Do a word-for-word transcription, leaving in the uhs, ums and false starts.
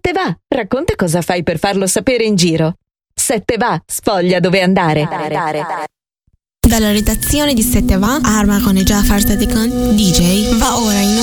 Sette va, racconta cosa fai per farlo sapere in giro. Sette va, sfoglia dove andare. Dalla redazione di Sette va, Arma con Jafar Sadikan, D J, va ora in